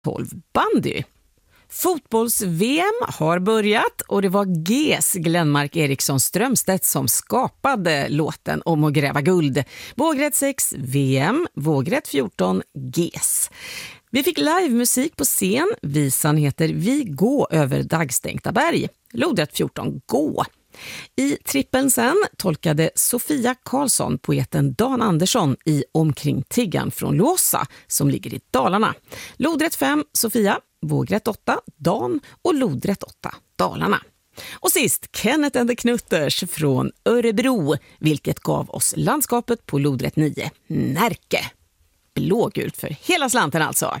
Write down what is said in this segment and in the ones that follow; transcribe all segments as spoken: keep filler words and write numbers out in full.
tolv bandy. Fotbolls-V M har börjat och det var G S Glenmark Eriksson Strömstedt som skapade låten om att gräva guld. Vågrätt sex V M, vågrätt fjorton G S. Vi fick livemusik på scen. Visan heter Vi gå över dagstänkta berg. Lodrätt fjorton Gå. I trippeln sen tolkade Sofia Karlsson poeten Dan Andersson i Omkring tiggan från Låsa som ligger i Dalarna. Lodrätt fem Sofia, vågrätt åtta Dan och lodrätt åtta Dalarna. Och sist Kenneth and the Knutters från Örebro, vilket gav oss landskapet på lodrätt nio Närke. Blågult för hela slanten alltså.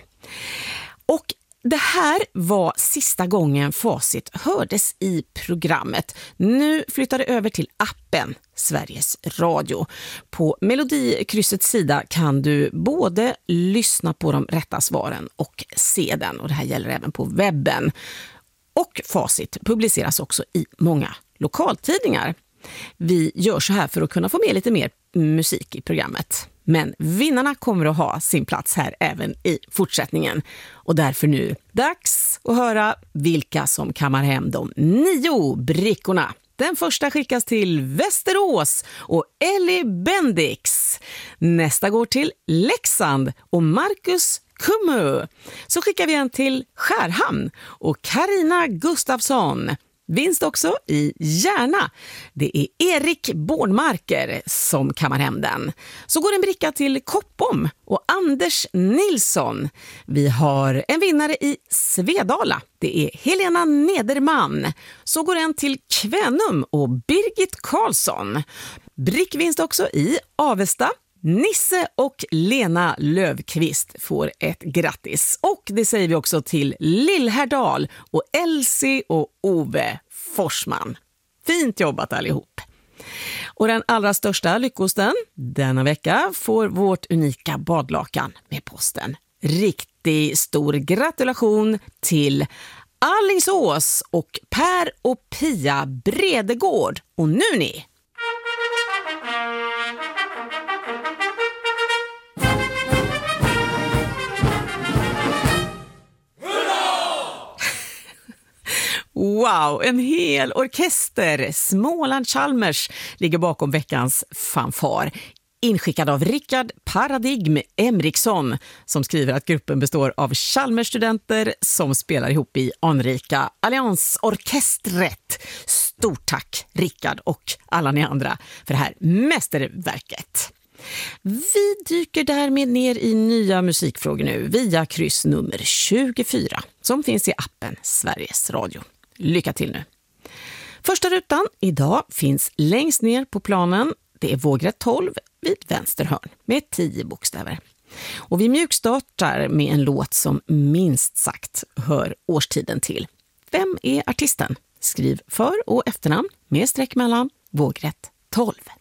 Och det här var sista gången Facit hördes i programmet. Nu flyttar det över till appen Sveriges Radio. På Melodikryssets sida kan du både lyssna på de rätta svaren och se den. Och det här gäller även på webben. Och Facit publiceras också i många lokaltidningar. Vi gör så här för att kunna få med lite mer musik i programmet. Men vinnarna kommer att ha sin plats här även i fortsättningen. Och därför nu dags att höra vilka som kammar hem de nio brickorna. Den första skickas till Västerås och Ellie Bendix. Nästa går till Leksand och Marcus Kummu. Så skickar vi en till Skärhamn och Karina Gustafsson. Vinst också i Järna. Det är Erik Bårdmarker som kammar hem den. Så går en bricka till Koppom och Anders Nilsson. Vi har en vinnare i Svedala. Det är Helena Nederman. Så går en till Kvänum och Birgit Karlsson. Brickvinst också i Avesta. Nisse och Lena Lövqvist får ett grattis. Och det säger vi också till Lillhärdal och Elsie och Ove Forsman. Fint jobbat allihop. Och den allra största lyckosten denna vecka får vårt unika badlakan med posten. Riktigt stor gratulation till Alingsås och Per och Pia Bredegård. Och nu ni! Wow, en hel orkester. Småland Chalmers ligger bakom veckans fanfar. Inskickad av Rickard Paradigm Emriksson som skriver att gruppen består av Chalmers-studenter som spelar ihop i anrika Alliansorkestret. Stort tack Rickard och alla ni andra för det här mästerverket. Vi dyker därmed ner i nya musikfrågor nu via kryss nummer tjugofyra som finns i appen Sveriges Radio. Lycka till nu! Första rutan idag finns längst ner på planen. Det är vågrätt tolv vid vänster hörn med tio bokstäver. Och vi mjukstartar med en låt som minst sagt hör årstiden till. Vem är artisten? Skriv för- och efternamn med streck mellan vågrätt tolv.